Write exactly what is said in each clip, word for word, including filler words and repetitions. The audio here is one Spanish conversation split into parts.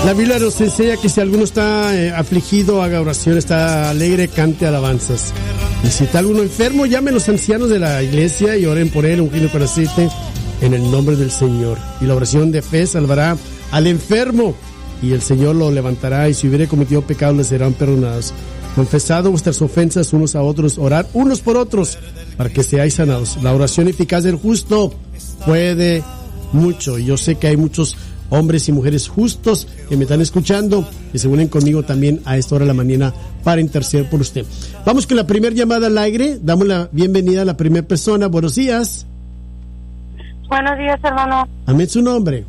La Biblia nos enseña que si alguno está eh, afligido, haga oración, está alegre, cante alabanzas. Y si está alguno enfermo, llame a los ancianos de la iglesia y oren por él, ungido con aceite, en el nombre del Señor. Y la oración de fe salvará al enfermo, y el Señor lo levantará, y si hubiere cometido pecados, le serán perdonados. Confesado vuestras ofensas unos a otros, orad unos por otros, para que seáis sanados. La oración eficaz del justo puede mucho. Y yo sé que hay muchos hombres y mujeres justos que me están escuchando, que se unen conmigo también a esta hora de la mañana para interceder por usted. Vamos con la primera llamada al aire. Damos la bienvenida a la primera persona. Buenos días. Buenos días, hermano. Amén, su nombre.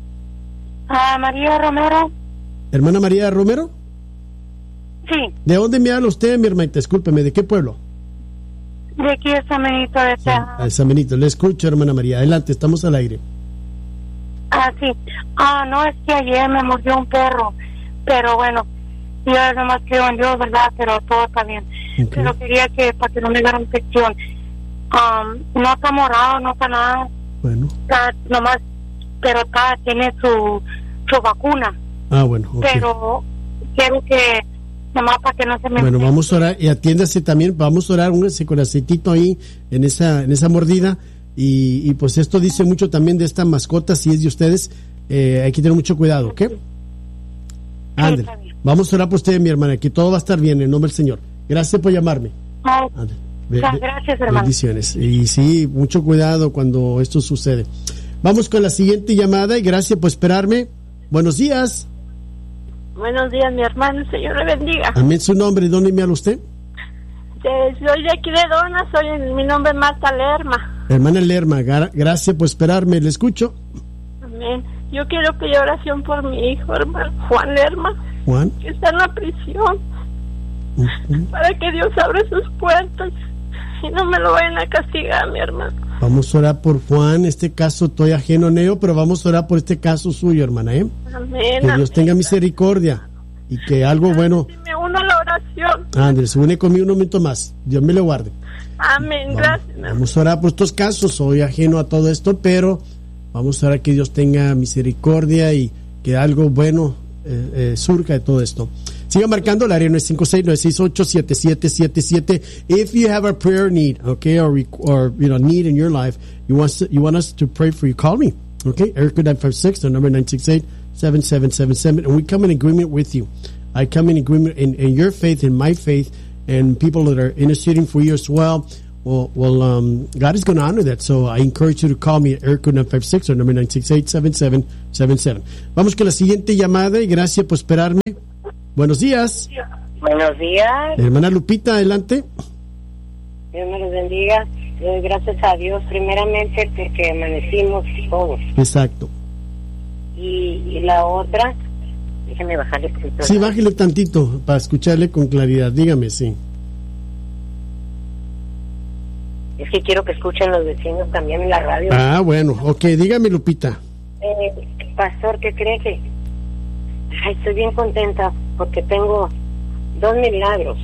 Ah, María Romero. ¿Hermana María Romero? Sí. ¿De dónde me habla usted, mi hermana? Discúlpeme, ¿de qué pueblo? De aquí de San Benito de Texas. De San Benito. Le escucho, hermana María. Adelante, estamos al aire. Ah, sí. Ah, no, es que ayer me mordió un perro, pero bueno, yo nomás creo en Dios, ¿verdad? Pero todo está bien. Okay. Pero quería que, para que no me diera infección, um, no está morado, no está nada. Bueno. Está nomás, pero está, tiene su, su vacuna. Ah, bueno. Okay. Pero quiero que, nomás para que no se me... Bueno, vamos a orar, y atiéndase también, vamos a orar, únese con aceitito ahí, en esa, en esa mordida. Y, y pues esto dice mucho también de esta mascota, si es de ustedes, eh, hay que tener mucho cuidado, ¿ok? Ándale, sí, vamos a orar por usted, mi hermana, que todo va a estar bien, en nombre del Señor. Gracias por llamarme. Oh, be, be, gracias, hermano. Bendiciones. Y sí, mucho cuidado cuando esto sucede. Vamos con la siguiente llamada y gracias por esperarme. Buenos días. Buenos días, mi hermano, el Señor le bendiga. Amén, su nombre, ¿dónde me habla usted? De, soy de aquí de Dona, soy, mi nombre es Marta Lerma. Hermana Lerma, gra- gracias por esperarme, le escucho. Amén. Yo quiero que haya oración por mi hijo, hermano Juan Lerma, Juan, que está en la prisión, uh-huh. para que Dios abra sus puertas y no me lo vayan a castigar, mi hermano. Vamos a orar por Juan, este caso estoy ajeno a Neo, pero vamos a orar por este caso suyo, hermana, ¿eh? Amén. Que Dios tenga misericordia y que algo bueno... Si me uno a la oración. Andrés, se une conmigo un momento más, Dios me lo guarde. Amén, vamos, gracias. Vamos a orar por estos casos, soy ajeno a todo esto, pero vamos a orar que Dios tenga misericordia y que algo bueno eh, eh, surja de todo esto. Siga marcando el área nueve cinco seis, nueve seis ocho, siete siete siete siete. If you have a prayer need, okay, or or you know need in your life, you want to, you want us to pray for you, call me, okay? Erica nine five six, the number nine six eight, seven seven seven seven, and we come in agreement with you. I come in agreement in, in your faith, in my faith, and people that are interceding for you as well. Well, well, um, God is going to honor that. So I encourage you to call me at Erica nine five six or number nine six eight, seven seven seven seven. Vamos con la siguiente llamada y gracias por esperarme. Buenos días. Buenos días. Hermana Lupita, adelante. Dios me los bendiga. Eh, gracias a Dios, primeramente, porque amanecimos todos. Exacto. Y, y la otra, déjeme bajarle. Sí, bájale tantito para escucharle con claridad. Dígame, sí. Es que quiero que escuchen los vecinos también en la radio. Ah, bueno, ok, dígame, Lupita. Eh, pastor, ¿qué cree que? Ay, estoy bien contenta porque tengo dos milagros.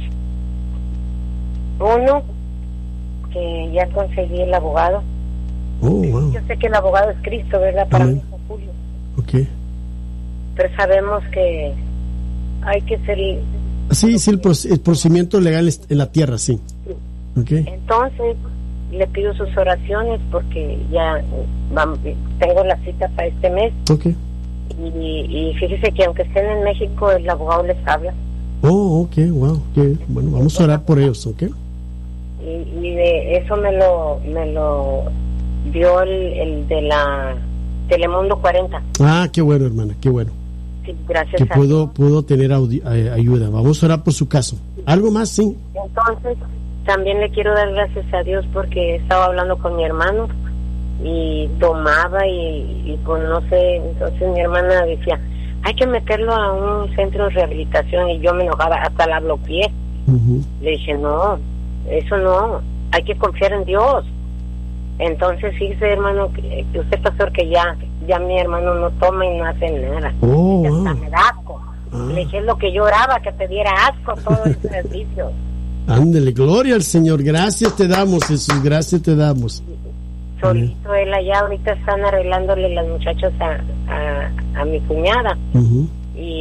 Uno, que ya conseguí el abogado. Oh, wow. Yo sé que el abogado es Cristo, ¿verdad? Para mí es Julio. Ok. Pero sabemos que hay que ser... Sí, sí, el, proc- el procedimiento legal es en la tierra, sí. Okay. Entonces, le pido sus oraciones porque ya vamos, tengo la cita para este mes. Okay. Y, y fíjese que aunque estén en México, el abogado les habla. Oh, ok, wow. Okay. Bueno, vamos a orar por ellos, ¿ok? Y, y de eso me lo me lo dio el, el de la Telemundo cuarenta. Ah, qué bueno, hermana, qué bueno. Sí, gracias que a pudo, pudo tener audi- eh, ayuda. Vamos a orar por su caso. ¿Algo más? Sí. Entonces, también le quiero dar gracias a Dios porque estaba hablando con mi hermano y tomaba y, y pues no sé, entonces mi hermana decía, hay que meterlo a un centro de rehabilitación y yo me enojaba, hasta la bloqueé. Uh-huh. Le dije, no, eso no, hay que confiar en Dios. Entonces fíjese, hermano, que, que usted, pastor, que ya ya mi hermano no toma y no hace nada. Oh, Hasta wow. me da asco. Ah. Le dije, es lo que yo oraba, que te diera asco todo ese servicio. Ándele, gloria al Señor. Gracias te damos, Jesús, gracias te damos. Solito uh-huh. él allá, ahorita están arreglándole las muchachas a, a, a mi cuñada. Uh-huh. Y,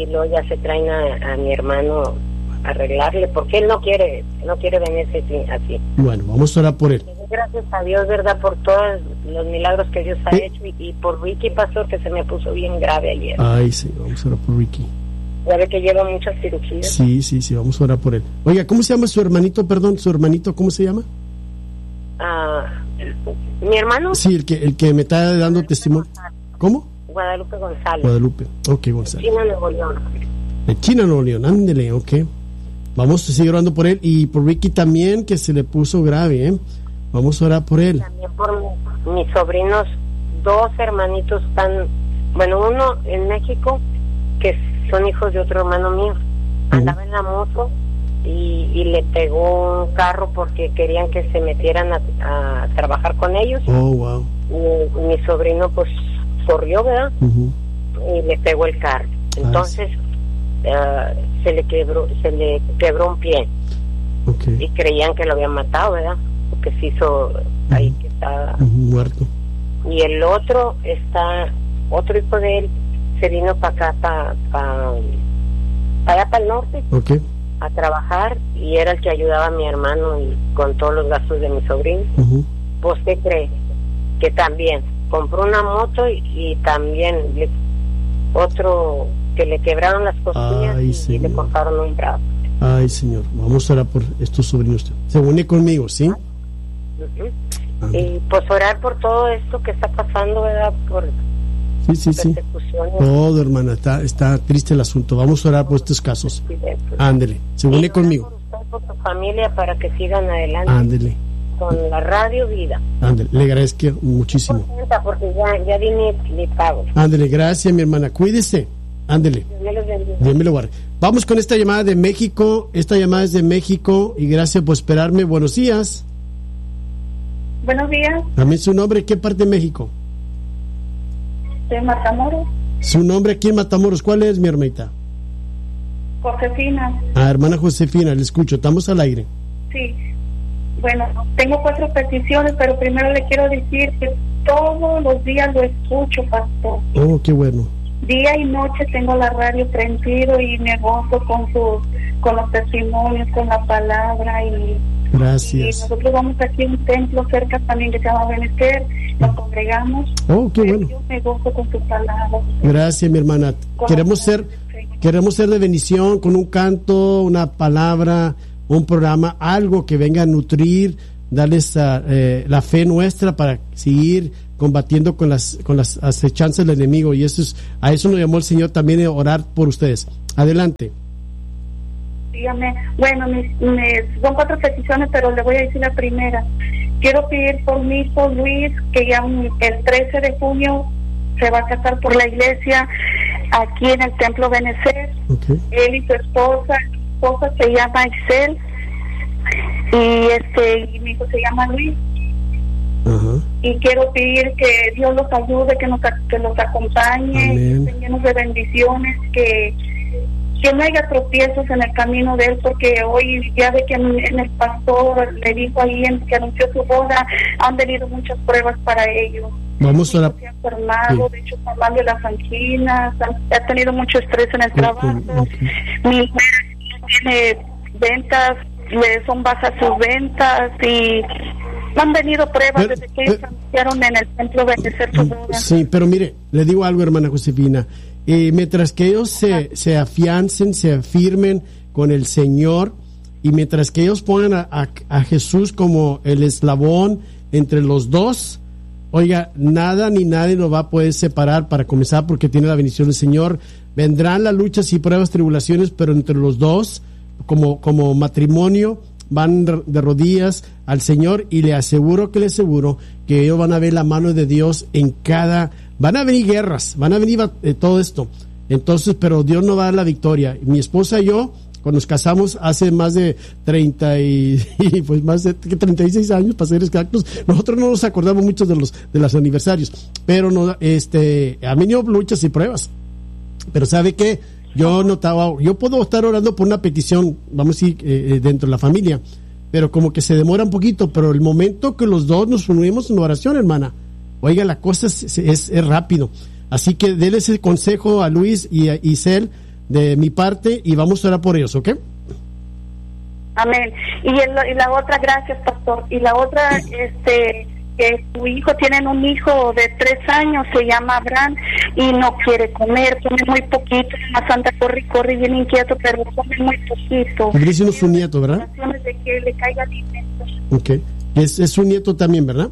y luego ya se traen a, a mi hermano a arreglarle, porque él no quiere, no quiere venirse así. Bueno, vamos a orar por él. Gracias a Dios, ¿verdad? Por todos los milagros que Dios ha ¿Eh? hecho y, y por Ricky, pastor, que se me puso bien grave ayer. Ay, sí, vamos a orar por Ricky. Ya ve que lleva muchas cirugías. Sí, sí, sí, vamos a orar por él. Oiga, ¿cómo se llama su hermanito? Perdón, su hermanito, ¿cómo se llama? Ah, mi hermano. Sí, el que, el que me está dando testimonio. ¿Cómo? Guadalupe González. Guadalupe, ok, González. China, Nuevo León. De China, Nuevo León, ándele, ok. Vamos a seguir orando por él y por Ricky también, que se le puso grave, ¿eh? Vamos a orar por él. También por mi, mis sobrinos, dos hermanitos tan, bueno, uno en México, que son hijos de otro hermano mío. Andaba uh-huh. en la moto y, y le pegó un carro porque querían que se metieran a, a trabajar con ellos. Oh, wow. Y, y mi sobrino pues corrió, ¿verdad? Uh-huh. Y le pegó el carro. Entonces uh, se le quebró, se le quebró un pie. Okay. Y creían que lo habían matado, ¿verdad? Porque se hizo uh-huh. ahí que estaba uh-huh. muerto. Y el otro está, otro hijo de él se vino para acá, para pa, pa allá para el norte, okay. a trabajar, y era el que ayudaba a mi hermano y con todos los gastos de mi sobrino. Uh-huh. ¿Vos qué crees? Que también compró una moto y, y también le, otro que le quebraron las costillas. Ay, y, y le cortaron un brazo. Ay, Señor, vamos a orar por estos sobrinos. Se une conmigo, ¿sí? Uh-huh. Y pues orar por todo esto que está pasando, ¿verdad? Por sí, sí, sí. Todo, hermana, está, está triste el asunto. Vamos a orar por estos casos. Ándele, se une conmigo. Por usted, por tu familia, para que sigan adelante. Ándele. Con la Radio Vida. Ándele, le agradezco muchísimo. Porque ya, ya di mi, mi pago. Ándele, gracias, mi hermana. Cuídese. Ándele. Dios me lo guarde. Vamos con esta llamada de México. Esta llamada es de México y gracias por esperarme. Buenos días. Buenos días. Dame su nombre. ¿Qué parte de México? De Matamoros. Su nombre aquí en Matamoros. ¿Cuál es, mi hermanita? Josefina. Ah, hermana Josefina, le escucho. Estamos al aire. Sí. Bueno, tengo cuatro peticiones, pero primero le quiero decir que todos los días lo escucho, pastor. Oh, qué bueno. Día y noche tengo la radio prendido y me gozo con sus, con los testimonios, con la palabra y gracias. Y nosotros vamos aquí a un templo cerca también que se llama Benecer, nos congregamos. Oh, qué bueno. Yo me gozo con sus palabras. Gracias, mi hermana. Queremos ser, queremos ser de bendición con un canto, una palabra, un programa, algo que venga a nutrir, darles a, eh, la fe nuestra para seguir combatiendo con las con las acechanzas del enemigo, y eso es, a eso nos llamó el Señor también, a orar por ustedes. Adelante. Dígame. Bueno, mis, mis, son cuatro peticiones, pero le voy a decir la primera. Quiero pedir por mi hijo Luis, que ya un, el trece de junio se va a casar por la iglesia aquí en el Templo Benecer. Okay. Él y su esposa, su esposa se llama Isel y este y mi hijo se llama Luis. Uh-huh. Y quiero pedir que Dios los ayude, que nos, que nos acompañe, que estén llenos de bendiciones, que, que no haya tropiezos en el camino de él, porque hoy ya ve que en, en el pastor le dijo ahí en, que anunció su boda, han venido muchas pruebas para ellos. Vamos a la... Se ha enfermado, sí. De hecho está mal de las anginas, ha, ha tenido mucho estrés en el trabajo. Okay. Mi mujer tiene ventas, le son bajas sus ventas y han venido pruebas pero, desde que ellos pero, anunciaron en el templo Benecer su boda. Sí, pero mire, le digo algo, hermana Josefina. Eh, mientras que ellos se, se afiancen, se afirmen con el Señor, y mientras que ellos pongan a, a, a Jesús como el eslabón entre los dos, oiga, nada ni nadie lo va a poder separar, para comenzar, porque tiene la bendición del Señor. Vendrán las luchas y pruebas, tribulaciones, pero entre los dos, como, como matrimonio, van de rodillas al Señor, y le aseguro que le aseguro que ellos van a ver la mano de Dios en cada... Van a venir guerras, van a venir eh, todo esto. Entonces, pero Dios no va a dar la victoria. Mi esposa y yo, cuando nos casamos hace más de treinta y pues más de treinta y seis años, para ser exactos, nosotros no nos acordamos mucho de los de los aniversarios, pero no, este, han venido luchas y pruebas. Pero ¿sabe qué? Yo notaba, yo puedo estar orando por una petición, vamos a decir, eh, dentro de la familia, pero como que se demora un poquito, pero el momento que los dos nos unimos en oración, hermana, oiga, la cosa es, es, es rápido. Así que déle ese consejo a Luis y a Isel, de mi parte y vamos a orar por ellos, ¿ok? Amén. Y, el, y la otra, gracias, pastor. Y la otra, este, que su hijo, tienen un hijo de tres años, se llama Abraham, y no quiere comer, come muy poquito, la santa corre, corre bien inquieto, pero come muy poquito. Dice es su nieto, ¿verdad? De que le caiga alimento. Ok. Es, es su nieto también, ¿verdad?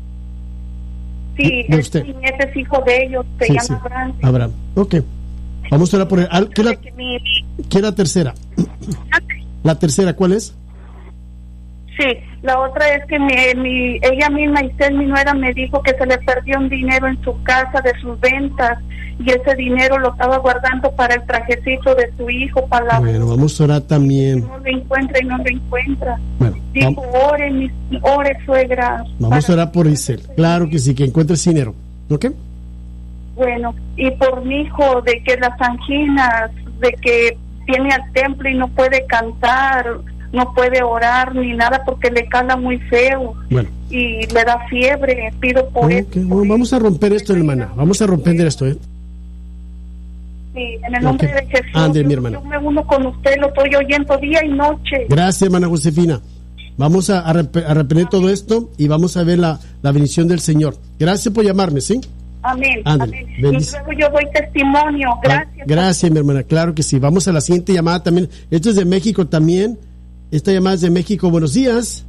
Sí, de es usted. mi nieto, es hijo de ellos, se Sí, llama sí. Abraham. Abraham. Ok. Vamos a orar por él. Al- ¿Qué es la, qué es la tercera? La tercera, ¿cuál es? Sí, la otra es que mi, mi, ella misma, Isel, mi nuera, me dijo que se le perdió un dinero en su casa de sus ventas y ese dinero lo estaba guardando para el trajecito de su hijo, para la... Bueno, vamos a orar también. No lo encuentra y no lo encuentra. Bueno, Dijo, vam- ore, mi, ore, suegra. vamos a para- orar por Isel. Claro que sí, que encuentres dinero. ¿Ok? Bueno, y por mi hijo, de que las anginas, de que viene al templo y no puede cantar, no puede orar ni nada porque le cala muy feo. Bueno. Y le da fiebre, pido por Ok, eso. bueno, vamos a romper esto, hermana. Vamos a romper esto, ¿eh? Sí, en el nombre Ok. de Jesús. Ande, yo, mi hermana. yo me uno con usted, lo estoy oyendo día y noche. Gracias, hermana Josefina. Vamos a, a, rep- a repeler todo esto y vamos a ver la, la bendición del Señor. Gracias por llamarme, ¿sí? Amén. Ándale, Amén. Y bendice. luego yo doy testimonio. Gracias. Ah, gracias, mi hermana. Claro que sí. Vamos a la siguiente llamada también. Esto es de México también. Esta llamada es de México. Buenos días.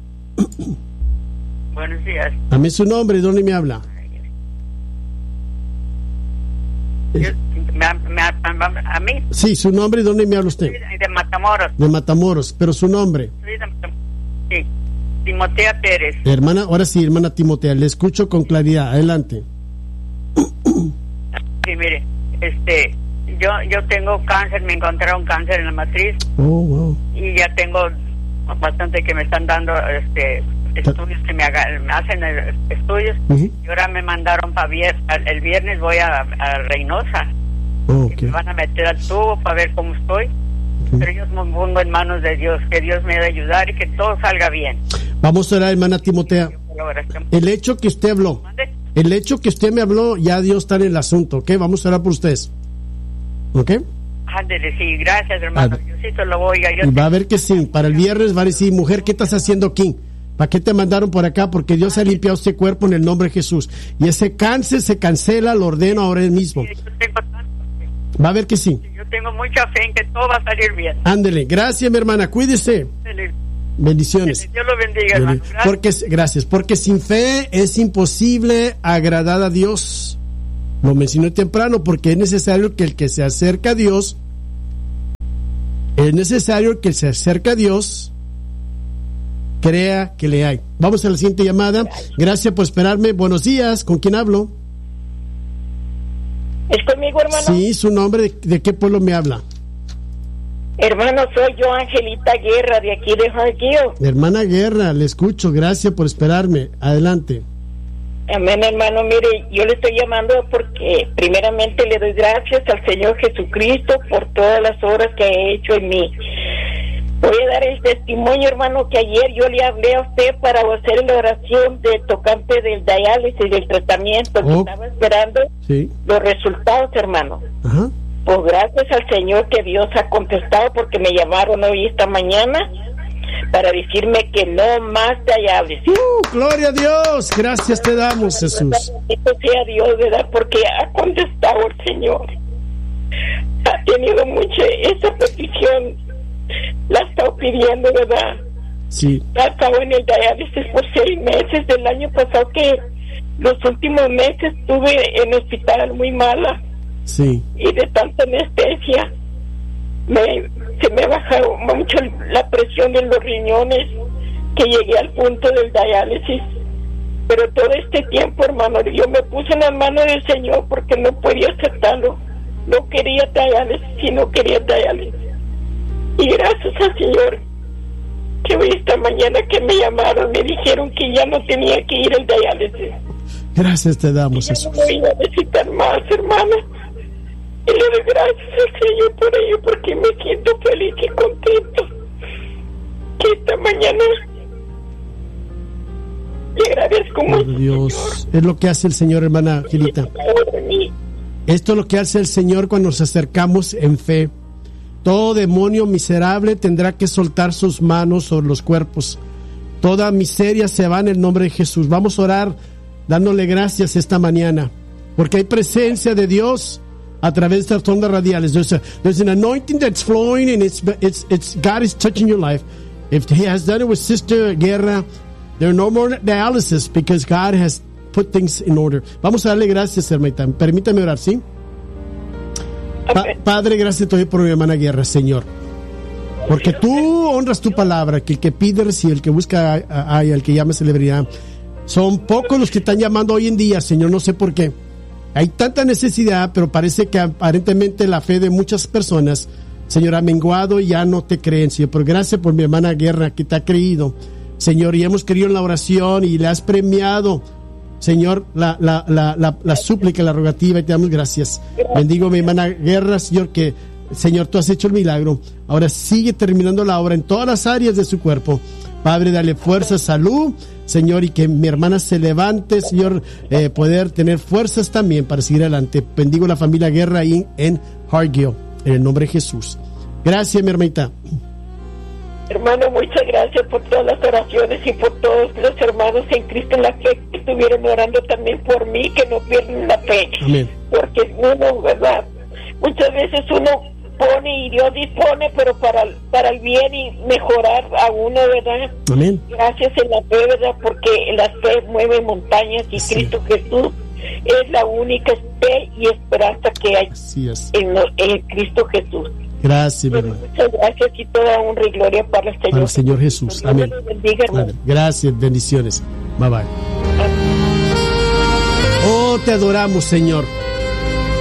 Buenos días. Dame su nombre. ¿Dónde me habla? Yo, me, me, a, a mí, Sí, su nombre. ¿Dónde me habla usted? soy de Matamoros. De Matamoros. Pero su nombre. Soy de, sí, Timotea Pérez. Hermana, ahora sí, hermana Timotea. Le escucho con claridad. Adelante. Sí, mire, este, yo yo tengo cáncer, me encontraron cáncer en la matriz Oh, wow. y ya tengo bastante que me están dando este estudios que me, haga, me hacen eh, estudios. Uh-huh. Y ahora me mandaron para viernes, el viernes voy a, a Reynosa. Oh, Y ok. me van a meter al tubo para ver cómo estoy. Ok. Pero yo me pongo en manos de Dios, que Dios me debe ayudar y que todo salga bien. Vamos a orar, hermana Timotea. Colaboración. El hecho que usted habló, ¿Mande? el hecho que usted me habló, ya Dios está en el asunto, ¿ok? Vamos a orar por ustedes. ¿Ok? Ándele, sí, gracias, hermano. Ándele. Diosito lo voy a... Yo Y va a ver que sí. Para el viernes va a decir, mujer, ¿qué estás haciendo aquí? ¿Para qué te mandaron por acá? Porque Dios ha limpiado este cuerpo en el nombre de Jesús. Y ese cáncer se cancela, lo ordeno ahora mismo. Yo tengo, Va a ver que sí. yo tengo mucha fe en que todo va a salir bien. Ándele. Gracias, mi hermana. Cuídese. Ándele. Bendiciones. Dios lo bendiga, hermano. Gracias. Porque, gracias. Porque sin fe es imposible agradar a Dios. Lo mencioné temprano porque es necesario que el que se acerca a Dios, es necesario que el que se acerca a Dios crea que le hay. Vamos a la siguiente llamada. Gracias por esperarme. Buenos días. ¿Con quién hablo? ¿Es conmigo, hermano? Sí, su nombre. ¿De, de qué pueblo me habla? Hermano, soy yo, Angelita Guerra, de aquí de Hargill. Hermana Guerra, le escucho. Gracias por esperarme. Adelante. Amén, hermano. Mire, yo le estoy llamando porque primeramente le doy gracias al Señor Jesucristo por todas las obras que ha hecho en mí. Voy a dar el testimonio, hermano, que ayer yo le hablé a usted para hacer la oración de tocante del diálisis, del tratamiento, que Oh. estaba esperando Sí. los resultados, hermano. Ajá. Pues gracias al Señor que Dios ha contestado, porque me llamaron hoy esta mañana para decirme que no más diálisis. Uh, gloria a Dios. Gracias te damos, Jesús. Bendito sea Dios, ¿verdad? Porque ha contestado el Señor. Ha tenido mucha esa petición, la ha estado pidiendo, ¿verdad? Sí. Ha estado en el diálisis por seis meses del año pasado, que los últimos meses estuve en hospital muy mala Sí. y de tanta anestesia. Me, se me ha bajado mucho la presión en los riñones, que llegué al punto del diálisis. Pero todo este tiempo, hermano, yo me puse en las manos del Señor porque no podía aceptarlo. No quería diálisis y no quería diálisis. Y gracias al Señor que hoy esta mañana que me llamaron, me dijeron que ya no tenía que ir al diálisis. Gracias te damos, Ya Jesús. no me iba a necesitar más, hermano. Y le doy gracias al Señor por ello, porque me siento feliz y contento que esta mañana le agradezco Por mucho. Dios. Es lo que hace el Señor, hermana Angelita. Por mí. Esto es lo que hace el Señor cuando nos acercamos en fe. Todo demonio miserable tendrá que soltar sus manos sobre los cuerpos. Toda miseria se va en el nombre de Jesús. Vamos a orar dándole gracias esta mañana, porque hay presencia de Dios a través de estas ondas radiales. There's, a, there's an anointing that's flowing, and it's, it's, it's, God is touching your life. If He has done it with Sister Guerra, there are no more dialysis because God has put things in order. Vamos a darle gracias, hermanita. Permítame orar, ¿sí? Pa- Padre, gracias todavía por mi hermana Guerra, Señor. Porque tú honras tu palabra, que el que pide recibe, el que busca hay, el que llama celebridad. Son pocos los que están llamando hoy en día, Señor, no sé por qué. Hay tanta necesidad, pero parece que aparentemente la fe de muchas personas, Señor, ha menguado y ya no te creen, Señor. Pero gracias por mi hermana Guerra, que te ha creído, Señor, y hemos creído en la oración y le has premiado, Señor, la, la, la, la, la súplica, la rogativa, y te damos gracias. Bendigo a mi hermana Guerra, Señor, que, Señor, tú has hecho el milagro. Ahora sigue terminando la obra en todas las áreas de su cuerpo. Padre, dale fuerza, salud, Señor, y que mi hermana se levante, Señor, eh, poder tener fuerzas también para seguir adelante. Bendigo a la familia Guerra ahí en Hargill, en el nombre de Jesús. Gracias, mi hermanita. Hermano, muchas gracias por todas las oraciones y por todos los hermanos en Cristo en la fe que estuvieron orando también por mí, que no pierden la fe. Amén. Porque uno, ¿verdad? Muchas veces uno pone y Dios dispone, pero para, para el bien y mejorar a uno, ¿verdad? Amén. Gracias en la fe, ¿verdad? Porque la fe mueve montañas y sí. Cristo Jesús es la única fe y esperanza que hay en, en Cristo Jesús. Gracias, bueno, muchas gracias y toda honra y gloria para el Señor. Para el Señor Jesús. Amén. Bendiga, gracias, bendiciones. Bye bye. Oh, te adoramos, Señor.